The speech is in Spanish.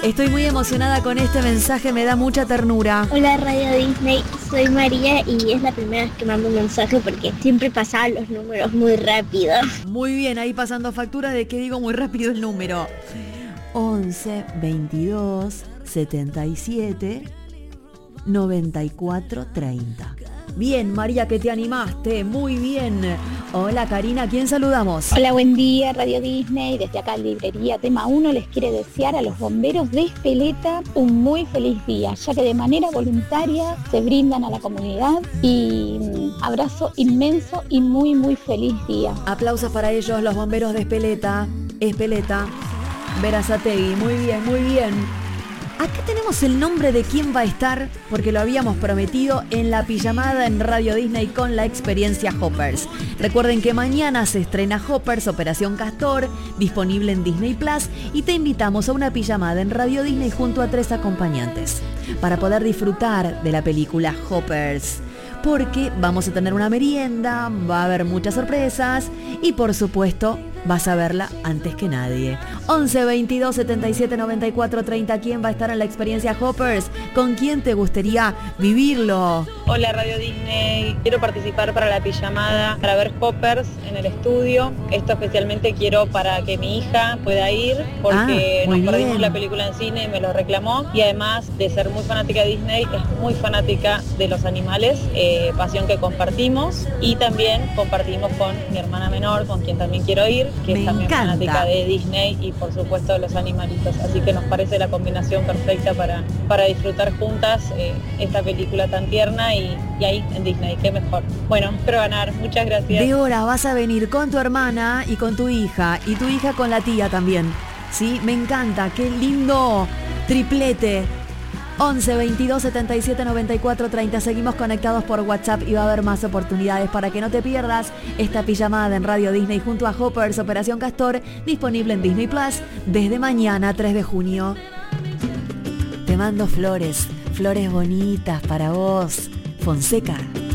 Estoy muy emocionada con este mensaje, me da mucha ternura. Hola Radio Disney, soy María y es la primera vez que mando un mensaje porque siempre pasaban los números muy rápido. Muy bien, ahí pasando factura de que digo muy rápido el número. 11 22 77 94 30. Bien, María, que te animaste, muy bien. Hola, Karina, ¿a quién saludamos? Hola, buen día, Radio Disney. Desde acá, Librería Tema 1, les quiere desear a los bomberos de Espeleta un muy feliz día, ya que de manera voluntaria se brindan a la comunidad. Y abrazo inmenso y muy, muy feliz día. Aplausos para ellos, los bomberos de Espeleta. Berazategui, muy bien, muy bien. Acá tenemos el nombre de quién va a estar, porque lo habíamos prometido en la pijamada en Radio Disney con la experiencia Hoppers. Recuerden que mañana se estrena Hoppers, Operación Castor, disponible en Disney Plus, y te invitamos a una pijamada en Radio Disney junto a 3 acompañantes, para poder disfrutar de la película Hoppers. Porque vamos a tener una merienda, va a haber muchas sorpresas y por supuesto vas a verla antes que nadie. 11 22 77 94 30. ¿Quién va a estar en la experiencia Hoppers? ¿Con quién te gustaría vivirlo? Hola Radio Disney, quiero participar para la pijamada, para ver Hoppers en el estudio. Esto especialmente quiero para que mi hija pueda ir, porque nos perdimos la película en cine y me lo reclamó. Y además de ser muy fanática de Disney, es muy fanática de los animales, pasión que compartimos. Y también compartimos con mi hermana menor, con quien también quiero ir, que es también fanática de Disney y por supuesto de los animalitos. Así que nos parece la combinación perfecta para disfrutar juntas esta película tan tierna y ahí en Disney, qué mejor. Bueno, espero ganar, muchas gracias. Deora, vas a venir con tu hermana y con tu hija con la tía también. Sí, me encanta, qué lindo triplete. 11 22 77 94 30. Seguimos conectados por WhatsApp y va a haber más oportunidades para que no te pierdas esta pijamada en Radio Disney junto a Hoppers, Operación Castor, disponible en Disney Plus desde mañana 3 de junio. Te mando flores bonitas para vos. Fonseca.